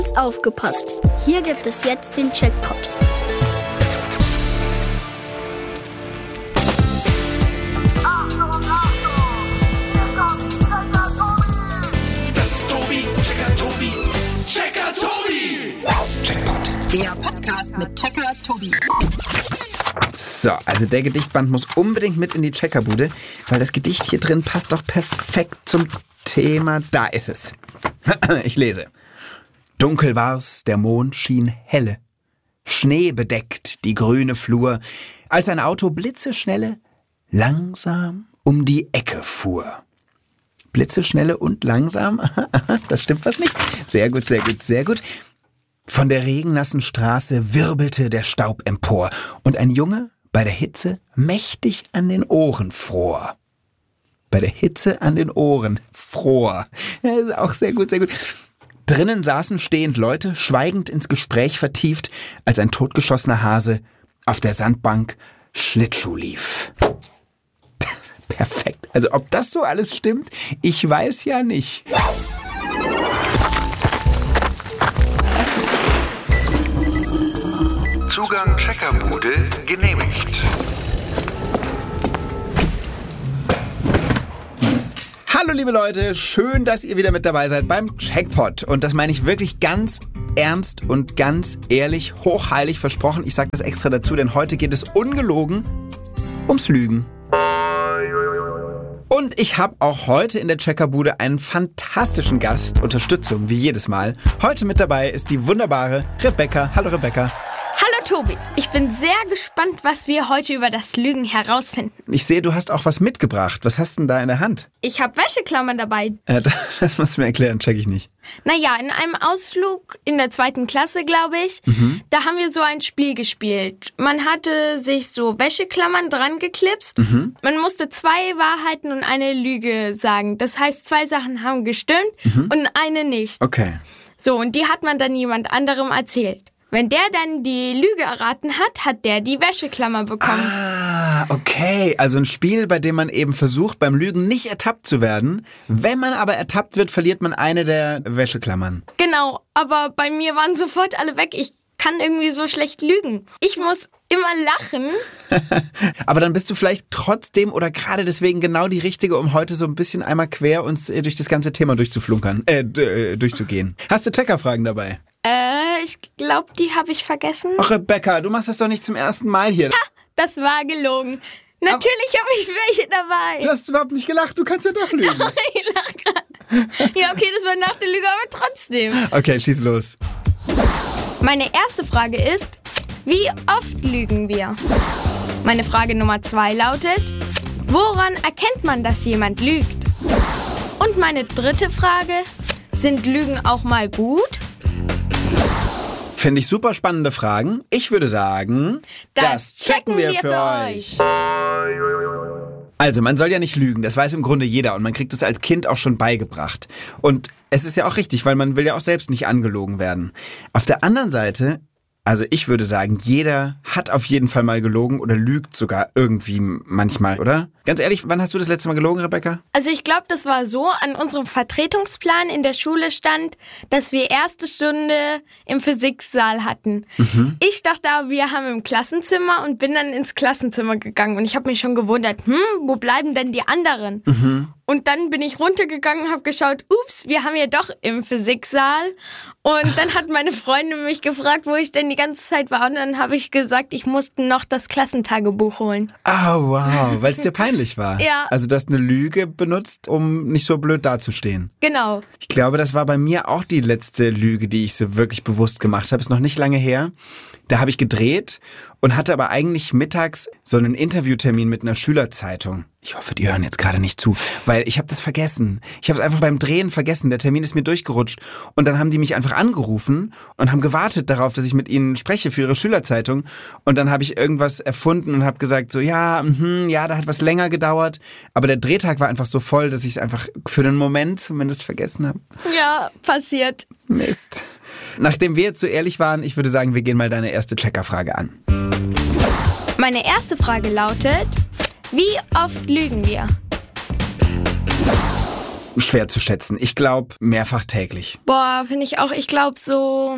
Aufgepasst! Hier gibt es jetzt den Checkpot. Das ist Tobi, Checker Tobi, Checker Tobi! Checkpot. Der Podcast mit Checker Tobi. So, also der Gedichtband muss unbedingt mit in die Checkerbude, weil das Gedicht hier drin passt doch perfekt zum Thema. Da ist es. Ich lese. Dunkel war's, der Mond schien helle. Schnee bedeckt die grüne Flur, als ein Auto blitzeschnelle langsam um die Ecke fuhr. Blitzeschnelle und langsam? Das stimmt was nicht. Sehr gut, sehr gut, sehr gut. Von der regennassen Straße wirbelte der Staub empor und ein Junge bei der Hitze mächtig an den Ohren fror. Bei der Hitze an den Ohren fror. Ja, ist auch sehr gut, sehr gut. Drinnen saßen stehend Leute, schweigend ins Gespräch vertieft, als ein totgeschossener Hase auf der Sandbank Schlittschuh lief. Perfekt. Also ob das so alles stimmt, ich weiß ja nicht. Zugang Checkerbude genehmigt. Hallo liebe Leute, schön, dass ihr wieder mit dabei seid beim Checkpot. Und das meine ich wirklich ganz ernst und ganz ehrlich, hochheilig versprochen. Ich sage das extra dazu, denn heute geht es ungelogen ums Lügen. Und ich habe auch heute in der Checkerbude einen fantastischen Gast, Unterstützung wie jedes Mal. Heute mit dabei ist die wunderbare Rebecca. Hallo Rebecca. Hallo Tobi, ich bin sehr gespannt, was wir heute über das Lügen herausfinden. Ich sehe, du hast auch was mitgebracht. Was hast du denn da in der Hand? Ich habe Wäscheklammern dabei. Das musst du mir erklären, check ich nicht. Naja, in einem Ausflug in der 2. Klasse, glaube ich, da haben wir so ein Spiel gespielt. Man hatte sich so Wäscheklammern dran geklipst. Man musste 2 Wahrheiten und eine Lüge sagen. Das heißt, 2 Sachen haben gestimmt und eine nicht. Okay. So, und die hat man dann jemand anderem erzählt. Wenn der dann die Lüge erraten hat, hat der die Wäscheklammer bekommen. Ah, okay. Also ein Spiel, bei dem man eben versucht, beim Lügen nicht ertappt zu werden. Wenn man aber ertappt wird, verliert man eine der Wäscheklammern. Genau, aber bei mir waren sofort alle weg. Ich kann irgendwie so schlecht lügen. Ich muss immer lachen. Aber dann bist du vielleicht trotzdem oder gerade deswegen genau die Richtige, um heute so ein bisschen einmal quer uns durch das ganze Thema durchzuflunkern, durchzugehen. Hast du Checkerfragen dabei? Ich glaube, die habe ich vergessen. Ach, Rebecca, du machst das doch nicht zum ersten Mal hier. Ha, das war gelogen. Natürlich habe ich welche dabei. Du hast überhaupt nicht gelacht, du kannst ja doch lügen. Doch, ich lach grad. Ja, okay, das war nach der Lüge, aber trotzdem. Okay, schieß los. Meine erste Frage ist, wie oft lügen wir? Meine Frage Nummer 2 lautet, woran erkennt man, dass jemand lügt? Und meine dritte Frage, sind Lügen auch mal gut? Finde ich super spannende Fragen. Ich würde sagen, das checken wir für euch. Also, man soll ja nicht lügen, das weiß im Grunde jeder und man kriegt es als Kind auch schon beigebracht. Und es ist ja auch richtig, weil man will ja auch selbst nicht angelogen werden. Auf der anderen Seite, also ich würde sagen, jeder hat auf jeden Fall mal gelogen oder lügt sogar irgendwie manchmal, oder? Ganz ehrlich, wann hast du das letzte Mal gelogen, Rebecca? Also ich glaube, das war so, an unserem Vertretungsplan in der Schule stand, dass wir erste Stunde im Physiksaal hatten. Ich dachte aber, wir haben im Klassenzimmer und bin dann ins Klassenzimmer gegangen und ich habe mich schon gewundert, wo bleiben denn die anderen? Und dann bin ich runtergegangen und habe geschaut, ups, wir haben ja doch im Physiksaal. Und dann hat meine Freundin mich gefragt, wo ich denn die ganze Zeit war. Und dann habe ich gesagt, ich musste noch das Klassentagebuch holen. Oh, wow, weil es dir peinlich war. Ja. Also du hast eine Lüge benutzt, um nicht so blöd dazustehen. Genau. Ich glaube, das war bei mir auch die letzte Lüge, die ich so wirklich bewusst gemacht habe. Ist noch nicht lange her. Da habe ich gedreht und hatte aber eigentlich mittags so einen Interviewtermin mit einer Schülerzeitung. Ich hoffe, die hören jetzt gerade nicht zu, weil ich habe das vergessen. Ich habe es einfach beim Drehen vergessen. Der Termin ist mir durchgerutscht. Und dann haben die mich einfach angerufen und haben gewartet darauf, dass ich mit ihnen spreche für ihre Schülerzeitung. Und dann habe ich irgendwas erfunden und habe gesagt so, ja, da hat was länger gedauert. Aber der Drehtag war einfach so voll, dass ich es einfach für einen Moment zumindest vergessen habe. Ja, passiert. Mist. Nachdem wir jetzt so ehrlich waren, ich würde sagen, wir gehen mal deine erste Checkerfrage an. Meine erste Frage lautet, wie oft lügen wir? Schwer zu schätzen. Ich glaube, mehrfach täglich. Boah, finde ich auch. Ich glaube so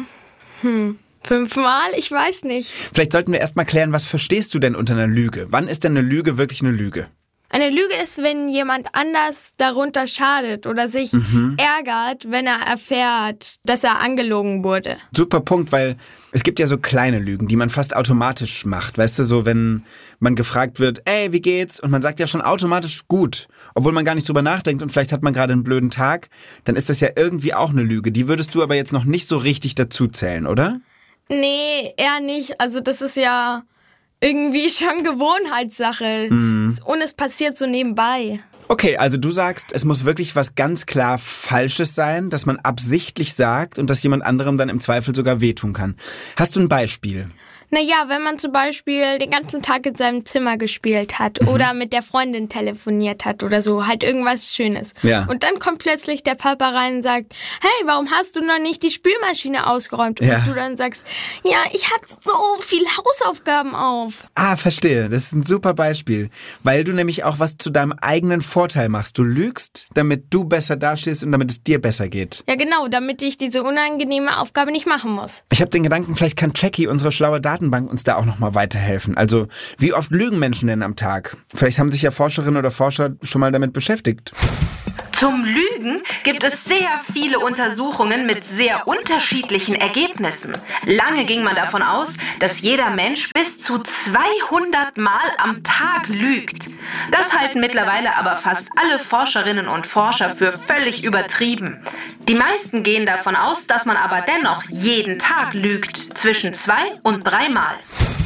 5-mal? Ich weiß nicht. Vielleicht sollten wir erstmal klären, was verstehst du denn unter einer Lüge? Wann ist denn eine Lüge wirklich eine Lüge? Eine Lüge ist, wenn jemand anders darunter schadet oder sich ärgert, wenn er erfährt, dass er angelogen wurde. Super Punkt, weil es gibt ja so kleine Lügen, die man fast automatisch macht. Weißt du, so wenn man gefragt wird, ey, wie geht's? Und man sagt ja schon automatisch gut, obwohl man gar nicht drüber nachdenkt und vielleicht hat man gerade einen blöden Tag, dann ist das ja irgendwie auch eine Lüge. Die würdest du aber jetzt noch nicht so richtig dazu zählen, oder? Nee, eher nicht. Also das ist ja irgendwie schon Gewohnheitssache. Und es passiert so nebenbei. Okay, also du sagst, es muss wirklich was ganz klar Falsches sein, dass man absichtlich sagt und dass jemand anderem dann im Zweifel sogar wehtun kann. Hast du ein Beispiel? Naja, wenn man zum Beispiel den ganzen Tag in seinem Zimmer gespielt hat oder mit der Freundin telefoniert hat oder so, halt irgendwas Schönes. Ja. Und dann kommt plötzlich der Papa rein und sagt, hey, warum hast du noch nicht die Spülmaschine ausgeräumt? Und du dann sagst, ja, ich hatte so viel Hausaufgaben auf. Ah, verstehe. Das ist ein super Beispiel. Weil du nämlich auch was zu deinem eigenen Vorteil machst. Du lügst, damit du besser dastehst und damit es dir besser geht. Ja, genau, damit ich diese unangenehme Aufgabe nicht machen muss. Ich habe den Gedanken, vielleicht kann Jackie, unsere schlaue Datenbank, uns da auch nochmal weiterhelfen. Also, wie oft lügen Menschen denn am Tag? Vielleicht haben sich ja Forscherinnen oder Forscher schon mal damit beschäftigt. Zum Lügen gibt es sehr viele Untersuchungen mit sehr unterschiedlichen Ergebnissen. Lange ging man davon aus, dass jeder Mensch bis zu 200 Mal am Tag lügt. Das halten mittlerweile aber fast alle Forscherinnen und Forscher für völlig übertrieben. Die meisten gehen davon aus, dass man aber dennoch jeden Tag lügt, zwischen 2 und 3 Mal.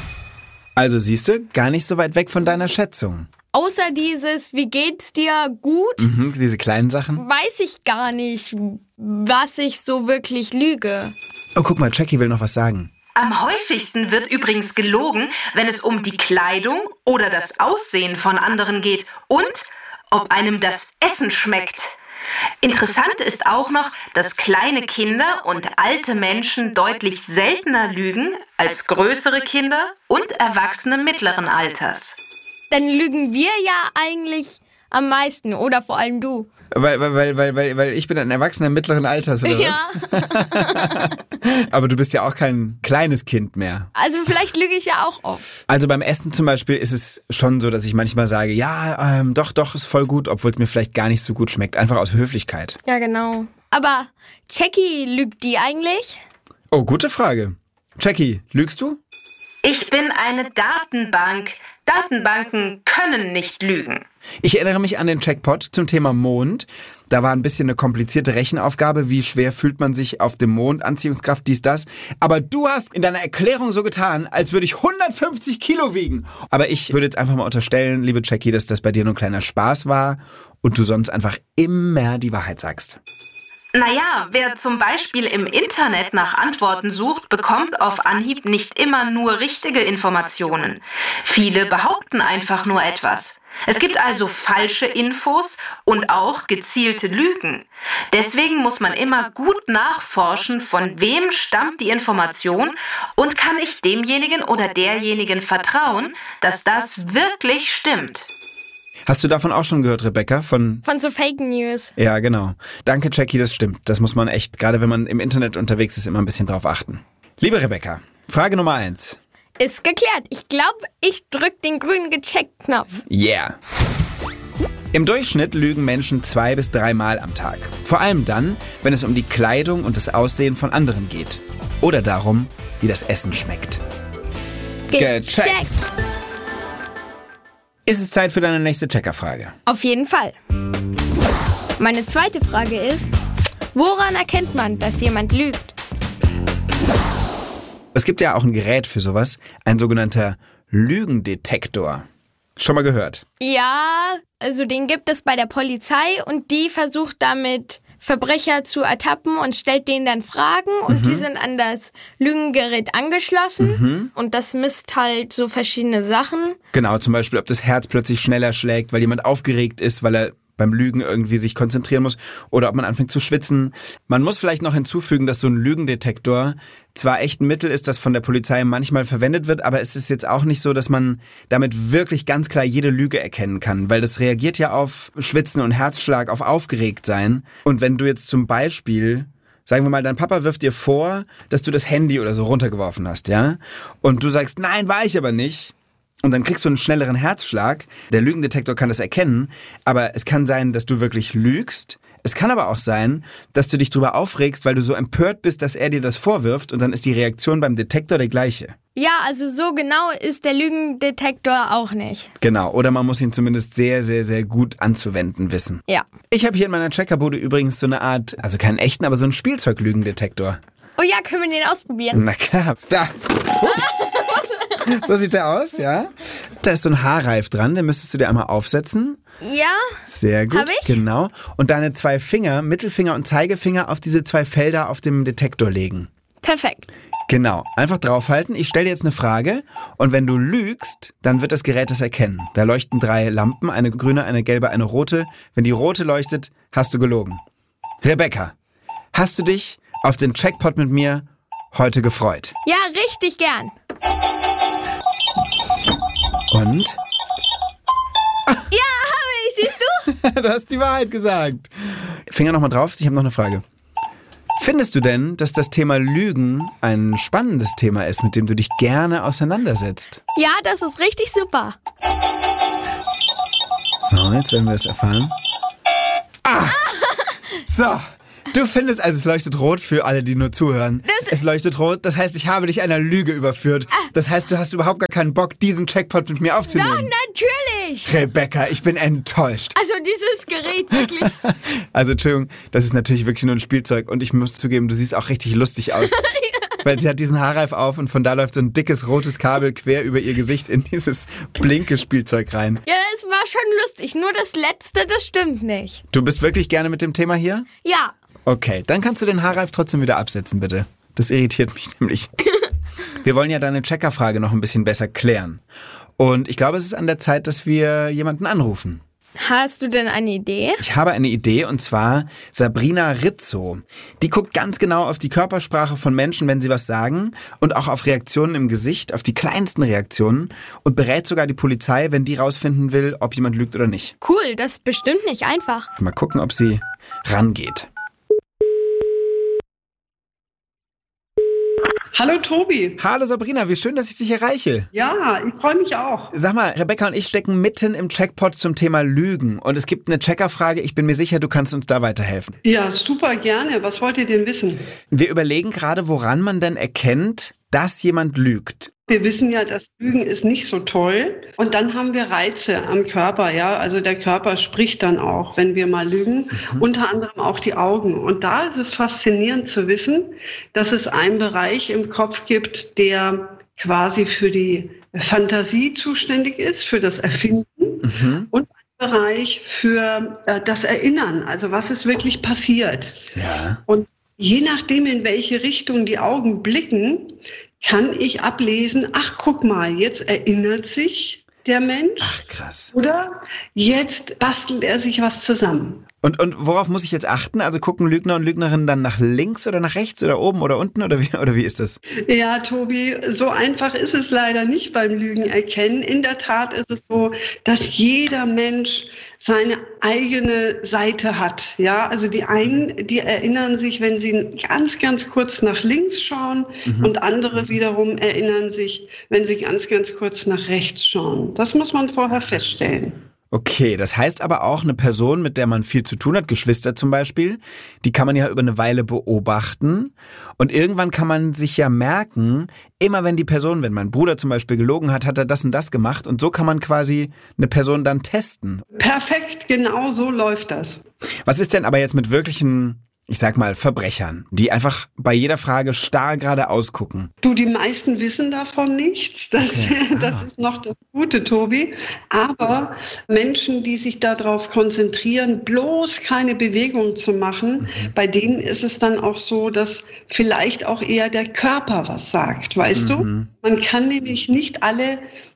Also siehst du, gar nicht so weit weg von deiner Schätzung. Außer dieses, wie geht's dir, gut, Diese kleinen Sachen. weiß ich gar nicht, was ich so wirklich lüge. Oh, guck mal, Jackie will noch was sagen. Am häufigsten wird übrigens gelogen, wenn es um die Kleidung oder das Aussehen von anderen geht und ob einem das Essen schmeckt. Interessant ist auch noch, dass kleine Kinder und alte Menschen deutlich seltener lügen als größere Kinder und Erwachsene mittleren Alters. Dann lügen wir ja eigentlich am meisten, oder vor allem du. Weil ich bin ein Erwachsener mittleren Alters, oder was? Ja. Aber du bist ja auch kein kleines Kind mehr. Also vielleicht lüge ich ja auch oft. Also beim Essen zum Beispiel ist es schon so, dass ich manchmal sage, ja, doch, ist voll gut, obwohl es mir vielleicht gar nicht so gut schmeckt. Einfach aus Höflichkeit. Ja, genau. Aber Jackie, lügt die eigentlich? Oh, gute Frage. Jackie, lügst du? Ich bin eine Datenbank. Datenbanken können nicht lügen. Ich erinnere mich an den Jackpot zum Thema Mond. Da war ein bisschen eine komplizierte Rechenaufgabe. Wie schwer fühlt man sich auf dem Mond? Anziehungskraft, dies, das. Aber du hast in deiner Erklärung so getan, als würde ich 150 Kilo wiegen. Aber ich würde jetzt einfach mal unterstellen, liebe Jackie, dass das bei dir nur ein kleiner Spaß war und du sonst einfach immer die Wahrheit sagst. Naja, wer zum Beispiel im Internet nach Antworten sucht, bekommt auf Anhieb nicht immer nur richtige Informationen. Viele behaupten einfach nur etwas. Es gibt also falsche Infos und auch gezielte Lügen. Deswegen muss man immer gut nachforschen, von wem stammt die Information und kann ich demjenigen oder derjenigen vertrauen, dass das wirklich stimmt. Hast du davon auch schon gehört, Rebecca? Von so Fake News. Ja, genau. Danke, Jackie, das stimmt. Das muss man echt, gerade wenn man im Internet unterwegs ist, immer ein bisschen drauf achten. Liebe Rebecca, Frage Nummer 1. Ist geklärt. Ich glaube, ich drück den grünen Gecheckt-Knopf. Yeah. Im Durchschnitt lügen Menschen 2 bis 3 Mal am Tag. Vor allem dann, wenn es um die Kleidung und das Aussehen von anderen geht. Oder darum, wie das Essen schmeckt. Gecheckt. Ist es Zeit für deine nächste Checkerfrage? Auf jeden Fall. Meine zweite Frage ist, woran erkennt man, dass jemand lügt? Es gibt ja auch ein Gerät für sowas, ein sogenannter Lügendetektor. Schon mal gehört? Ja, also den gibt es bei der Polizei und die versucht damit Verbrecher zu ertappen und stellt denen dann Fragen und die sind an das Lügengerät angeschlossen und das misst halt so verschiedene Sachen. Genau, zum Beispiel, ob das Herz plötzlich schneller schlägt, weil jemand aufgeregt ist, weil er beim Lügen irgendwie sich konzentrieren muss oder ob man anfängt zu schwitzen. Man muss vielleicht noch hinzufügen, dass so ein Lügendetektor zwar echt ein Mittel ist, das von der Polizei manchmal verwendet wird, aber es ist jetzt auch nicht so, dass man damit wirklich ganz klar jede Lüge erkennen kann, weil das reagiert ja auf Schwitzen und Herzschlag, auf Aufgeregtsein. Und wenn du jetzt zum Beispiel, sagen wir mal, dein Papa wirft dir vor, dass du das Handy oder so runtergeworfen hast, ja? Und du sagst, nein, war ich aber nicht. Und dann kriegst du einen schnelleren Herzschlag. Der Lügendetektor kann das erkennen, aber es kann sein, dass du wirklich lügst. Es kann aber auch sein, dass du dich drüber aufregst, weil du so empört bist, dass er dir das vorwirft und dann ist die Reaktion beim Detektor die gleiche. Ja, also so genau ist der Lügendetektor auch nicht. Genau, oder man muss ihn zumindest sehr, sehr, sehr gut anzuwenden wissen. Ja. Ich habe hier in meiner Checkerbude übrigens so eine Art, also keinen echten, aber so einen Spielzeuglügendetektor. Oh ja, können wir den ausprobieren? Na klar, da. So sieht der aus, ja. Da ist so ein Haarreif dran, den müsstest du dir einmal aufsetzen. Ja. Sehr gut, Hab ich? Genau. Und deine 2 Finger, Mittelfinger und Zeigefinger, auf diese 2 Felder auf dem Detektor legen. Perfekt. Genau, einfach draufhalten. Ich stelle dir jetzt eine Frage und wenn du lügst, dann wird das Gerät das erkennen. Da leuchten 3 Lampen, eine grüne, eine gelbe, eine rote. Wenn die rote leuchtet, hast du gelogen. Rebecca, hast du dich auf den Checkpot mit mir heute gefreut? Ja, richtig gern. Und? Ja, habe ich, siehst du? Du hast die Wahrheit gesagt. Finger nochmal drauf, ich habe noch eine Frage. Findest du denn, dass das Thema Lügen ein spannendes Thema ist, mit dem du dich gerne auseinandersetzt? Ja, das ist richtig super. So, jetzt werden wir das erfahren. So, du findest, also es leuchtet rot für alle, die nur zuhören. Es leuchtet rot, das heißt, ich habe dich einer Lüge überführt. Das heißt, du hast überhaupt gar keinen Bock, diesen Checkpot mit mir aufzunehmen. Doch, natürlich. Rebecca, ich bin enttäuscht. Also dieses Gerät wirklich. Also Entschuldigung, das ist natürlich wirklich nur ein Spielzeug und ich muss zugeben, du siehst auch richtig lustig aus. Weil sie hat diesen Haarreif auf und von da läuft so ein dickes rotes Kabel quer über ihr Gesicht in dieses blinke Spielzeug rein. Ja, es war schon lustig, nur das Letzte, das stimmt nicht. Du bist wirklich gerne mit dem Thema hier? Ja. Okay, dann kannst du den Haarreif trotzdem wieder absetzen, bitte. Das irritiert mich nämlich. Wir wollen ja deine Checkerfrage noch ein bisschen besser klären. Und ich glaube, es ist an der Zeit, dass wir jemanden anrufen. Hast du denn eine Idee? Ich habe eine Idee und zwar Sabrina Rizzo. Die guckt ganz genau auf die Körpersprache von Menschen, wenn sie was sagen und auch auf Reaktionen im Gesicht, auf die kleinsten Reaktionen und berät sogar die Polizei, wenn die rausfinden will, ob jemand lügt oder nicht. Cool, das ist bestimmt nicht einfach. Mal gucken, ob sie rangeht. Hallo Tobi. Hallo Sabrina, wie schön, dass ich dich erreiche. Ja, ich freue mich auch. Sag mal, Rebecca und ich stecken mitten im Checkpot zum Thema Lügen und es gibt eine Checkerfrage, ich bin mir sicher, du kannst uns da weiterhelfen. Ja, super gerne. Was wollt ihr denn wissen? Wir überlegen gerade, woran man denn erkennt, dass jemand lügt. Wir wissen ja, das Lügen ist nicht so toll. Und dann haben wir Reize am Körper, ja. Also der Körper spricht dann auch, wenn wir mal lügen. Unter anderem auch die Augen. Und da ist es faszinierend zu wissen, dass es einen Bereich im Kopf gibt, der quasi für die Fantasie zuständig ist, für das Erfinden. Und einen Bereich für das Erinnern. Also was ist wirklich passiert. Ja. Und je nachdem, in welche Richtung die Augen blicken, kann ich ablesen, ach, guck mal, jetzt erinnert sich der Mensch. Ach, krass. Oder jetzt bastelt er sich was zusammen. Und worauf muss ich jetzt achten? Also gucken Lügner und Lügnerinnen dann nach links oder nach rechts oder oben oder unten oder wie ist das? Ja, Tobi, so einfach ist es leider nicht beim Lügen erkennen. In der Tat ist es so, dass jeder Mensch seine eigene Seite hat. Ja, also die einen, die erinnern sich, wenn sie ganz, ganz kurz nach links schauen und andere wiederum erinnern sich, wenn sie ganz, ganz kurz nach rechts schauen. Das muss man vorher feststellen. Okay, das heißt aber auch, eine Person, mit der man viel zu tun hat, Geschwister zum Beispiel, die kann man ja über eine Weile beobachten und irgendwann kann man sich ja merken, immer wenn mein Bruder zum Beispiel gelogen hat, hat er das und das gemacht und so kann man quasi eine Person dann testen. Perfekt, genau so läuft das. Was ist denn aber jetzt mit wirklichen, ich sag mal, Verbrechern, die einfach bei jeder Frage starr geradeaus gucken? Du, die meisten wissen davon nichts. Das ist noch das Gute, Tobi. Aber Menschen, die sich darauf konzentrieren, bloß keine Bewegung zu machen, bei denen ist es dann auch so, dass vielleicht auch eher der Körper was sagt, weißt du? Man kann nämlich nicht alle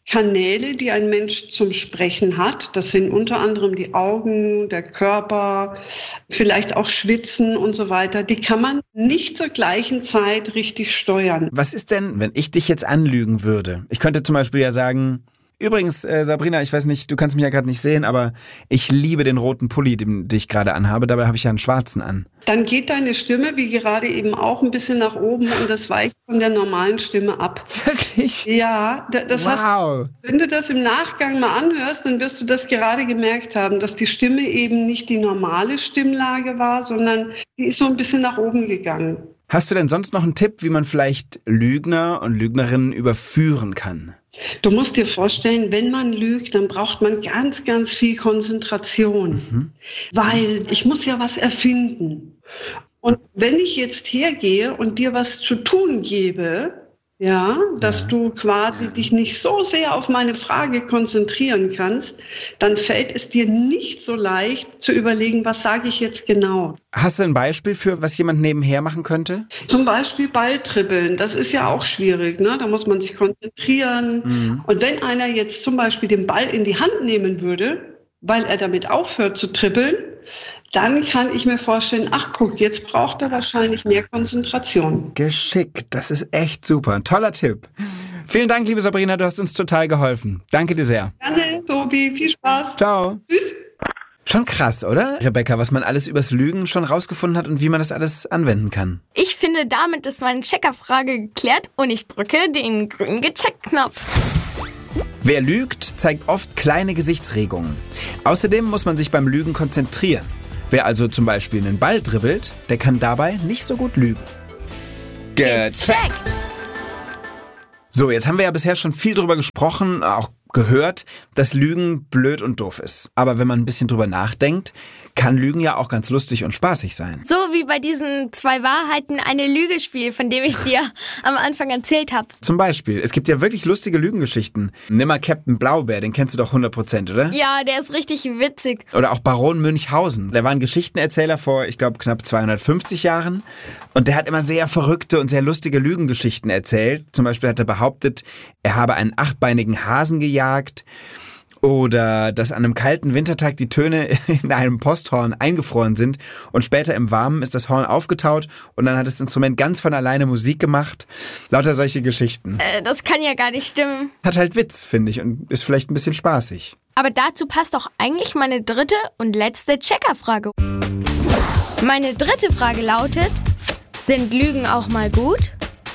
Kanäle, die ein Mensch zum Sprechen hat. Das sind unter anderem die Augen, der Körper, vielleicht auch Schwitzen und so weiter. Die kann man nicht zur gleichen Zeit richtig steuern. Was ist denn, wenn ich dich jetzt anlügen würde? Ich könnte zum Beispiel ja sagen, übrigens, Sabrina, ich weiß nicht, du kannst mich ja gerade nicht sehen, aber ich liebe den roten Pulli, den ich gerade anhabe. Dabei habe ich ja einen schwarzen an. Dann geht deine Stimme, wie gerade eben auch, ein bisschen nach oben und das weicht von der normalen Stimme ab. Wirklich? Ja, das wow. Wenn du das im Nachgang mal anhörst, dann wirst du das gerade gemerkt haben, dass die Stimme eben nicht die normale Stimmlage war, sondern die ist so ein bisschen nach oben gegangen. Hast du denn sonst noch einen Tipp, wie man vielleicht Lügner und Lügnerinnen überführen kann? Du musst dir vorstellen, wenn man lügt, dann braucht man ganz, ganz viel Konzentration, weil ich muss ja was erfinden. Und wenn ich jetzt hergehe und dir was zu tun gebe, ja, dass du quasi dich nicht so sehr auf meine Frage konzentrieren kannst, dann fällt es dir nicht so leicht zu überlegen, was sage ich jetzt genau. Hast du ein Beispiel für, was jemand nebenher machen könnte? Zum Beispiel Balltribbeln, das ist ja auch schwierig, ne? Da muss man sich konzentrieren. Und wenn einer jetzt zum Beispiel den Ball in die Hand nehmen würde, weil er damit aufhört zu tribbeln, dann kann ich mir vorstellen, ach guck, jetzt braucht er wahrscheinlich mehr Konzentration. Geschickt, das ist echt super. Ein toller Tipp. Vielen Dank, liebe Sabrina, du hast uns total geholfen. Danke dir sehr. Gerne, Tobi, viel Spaß. Ciao. Tschüss. Schon krass, oder, Rebecca, was man alles übers Lügen schon rausgefunden hat und wie man das alles anwenden kann. Ich finde, damit ist meine Checkerfrage geklärt und ich drücke den grünen Gecheckt-Knopf. Wer lügt, zeigt oft kleine Gesichtsregungen. Außerdem muss man sich beim Lügen konzentrieren. Wer also zum Beispiel einen Ball dribbelt, der kann dabei nicht so gut lügen. Gecheckt! So, jetzt haben wir ja bisher schon viel drüber gesprochen, auch gehört, dass Lügen blöd und doof ist. Aber wenn man ein bisschen drüber nachdenkt, kann Lügen ja auch ganz lustig und spaßig sein. So wie bei diesem 2 Wahrheiten, eine Lüge-Spiel, von dem ich dir am Anfang erzählt habe. Zum Beispiel, es gibt ja wirklich lustige Lügengeschichten. Nimm mal Captain Blaubeer, den kennst du doch 100%, oder? Ja, der ist richtig witzig. Oder auch Baron Münchhausen. Der war ein Geschichtenerzähler vor, ich glaube, knapp 250 Jahren. Und der hat immer sehr verrückte und sehr lustige Lügengeschichten erzählt. Zum Beispiel hat er behauptet, er habe einen 8-beinigen Hasen gejagt. Oder dass an einem kalten Wintertag die Töne in einem Posthorn eingefroren sind und später im Warmen ist das Horn aufgetaut und dann hat das Instrument ganz von alleine Musik gemacht. Lauter solche Geschichten. Das kann ja gar nicht stimmen. Hat halt Witz, finde ich, und ist vielleicht ein bisschen spaßig. Aber dazu passt doch eigentlich meine dritte und letzte Checkerfrage. Meine dritte Frage lautet, sind Lügen auch mal gut?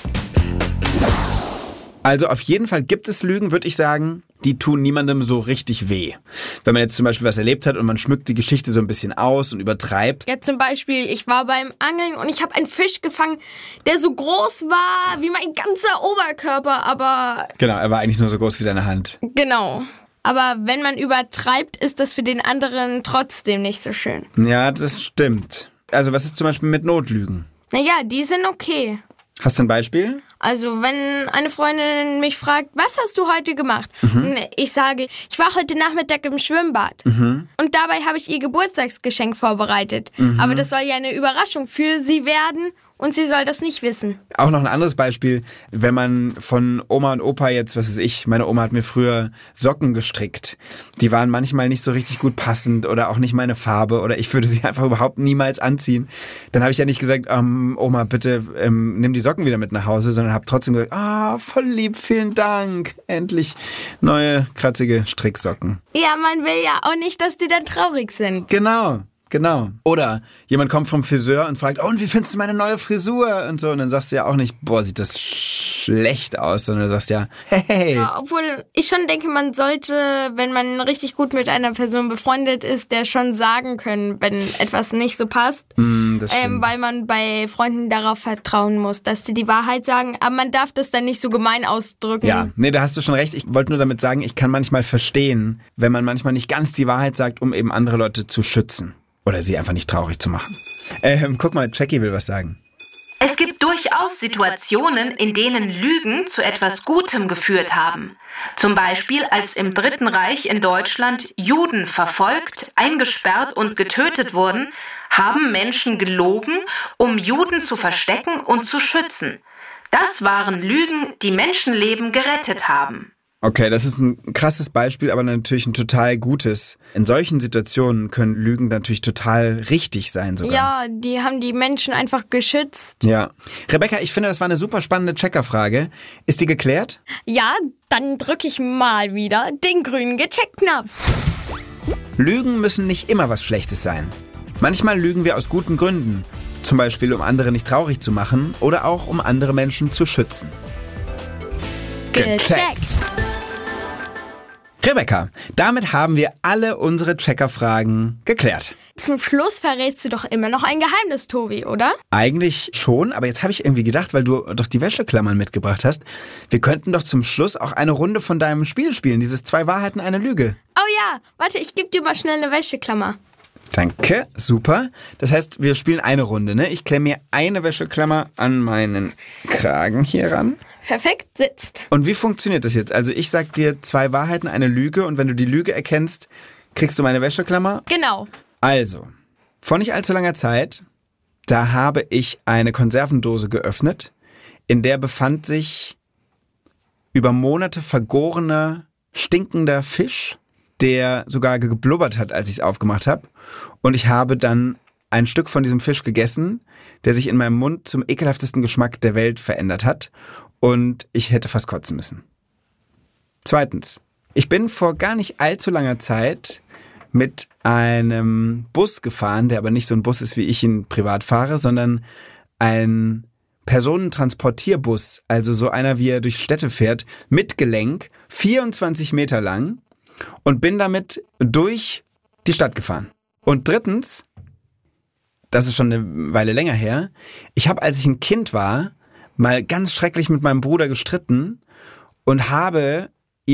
Also auf jeden Fall gibt es Lügen, würde ich sagen, die tun niemandem so richtig weh. Wenn man jetzt zum Beispiel was erlebt hat und man schmückt die Geschichte so ein bisschen aus und übertreibt. Ja, zum Beispiel, ich war beim Angeln und ich habe einen Fisch gefangen, der so groß war wie mein ganzer Oberkörper, aber... Genau, er war eigentlich nur so groß wie deine Hand. Genau. Aber wenn man übertreibt, ist das für den anderen trotzdem nicht so schön. Ja, das stimmt. Also was ist zum Beispiel mit Notlügen? Naja, die sind okay. Hast du ein Beispiel? Also, wenn eine Freundin mich fragt, was hast du heute gemacht? Und ich sage, ich war heute Nachmittag im Schwimmbad. Und dabei habe ich ihr Geburtstagsgeschenk vorbereitet. Aber das soll ja eine Überraschung für sie werden und sie soll das nicht wissen. Auch noch ein anderes Beispiel, wenn man von Oma und Opa jetzt, was weiß ich, meine Oma hat mir früher Socken gestrickt. Die waren manchmal nicht so richtig gut passend oder auch nicht meine Farbe oder ich würde sie einfach überhaupt niemals anziehen. Dann habe ich ja nicht gesagt, Oma, bitte nimm die Socken wieder mit nach Hause, sondern habe trotzdem gesagt, voll lieb, vielen Dank. Endlich neue, kratzige Stricksocken. Ja, man will ja auch nicht, dass die dann traurig sind. Genau. Oder jemand kommt vom Friseur und fragt, und wie findest du meine neue Frisur? Und so. Und dann sagst du ja auch nicht, boah, sieht das schlecht aus, sondern du sagst ja, hey. Ja, obwohl ich schon denke, man sollte, wenn man richtig gut mit einer Person befreundet ist, der schon sagen können, wenn etwas nicht so passt. Das stimmt. Weil man bei Freunden darauf vertrauen muss, dass die Wahrheit sagen. Aber man darf das dann nicht so gemein ausdrücken. Ja, nee, da hast du schon recht. Ich wollte nur damit sagen, ich kann manchmal verstehen, wenn man manchmal nicht ganz die Wahrheit sagt, um eben andere Leute zu schützen. Oder sie einfach nicht traurig zu machen. Guck mal, Jackie will was sagen. Es gibt durchaus Situationen, in denen Lügen zu etwas Gutem geführt haben. Zum Beispiel, als im Dritten Reich in Deutschland Juden verfolgt, eingesperrt und getötet wurden, haben Menschen gelogen, um Juden zu verstecken und zu schützen. Das waren Lügen, die Menschenleben gerettet haben. Okay, das ist ein krasses Beispiel, aber natürlich ein total gutes. In solchen Situationen können Lügen natürlich total richtig sein sogar. Ja, die haben die Menschen einfach geschützt. Ja. Rebecca, ich finde, das war eine super spannende Checkerfrage. Ist die geklärt? Ja, dann drücke ich mal wieder den grünen Gecheckt-Knopf. Lügen müssen nicht immer was Schlechtes sein. Manchmal lügen wir aus guten Gründen. Zum Beispiel, um andere nicht traurig zu machen oder auch um andere Menschen zu schützen. Gecheckt. Rebecca, damit haben wir alle unsere Checkerfragen geklärt. Zum Schluss verrätst du doch immer noch ein Geheimnis, Tobi, oder? Eigentlich schon, aber jetzt habe ich irgendwie gedacht, weil du doch die Wäscheklammern mitgebracht hast, wir könnten doch zum Schluss auch eine Runde von deinem Spiel spielen, dieses 2 Wahrheiten, eine Lüge. Oh ja, warte, ich gebe dir mal schnell eine Wäscheklammer. Danke, super. Das heißt, wir spielen eine Runde, ne? Ich klemme mir eine Wäscheklammer an meinen Kragen hier ran. Perfekt, sitzt. Und wie funktioniert das jetzt? Also ich sag dir 2 Wahrheiten, eine Lüge und wenn du die Lüge erkennst, kriegst du meine Wäscheklammer. Genau. Also, vor nicht allzu langer Zeit, da habe ich eine Konservendose geöffnet, in der befand sich über Monate vergorener, stinkender Fisch, der sogar geblubbert hat, als ich es aufgemacht habe. Und ich habe dann ein Stück von diesem Fisch gegessen, der sich in meinem Mund zum ekelhaftesten Geschmack der Welt verändert hat. Und ich hätte fast kotzen müssen. Zweitens, ich bin vor gar nicht allzu langer Zeit mit einem Bus gefahren, der aber nicht so ein Bus ist, wie ich ihn privat fahre, sondern ein Personentransportierbus, also so einer, wie er durch Städte fährt, mit Gelenk, 24 Meter lang und bin damit durch die Stadt gefahren. Und drittens, das ist schon eine Weile länger her, ich habe, als ich ein Kind war, mal ganz schrecklich mit meinem Bruder gestritten und habe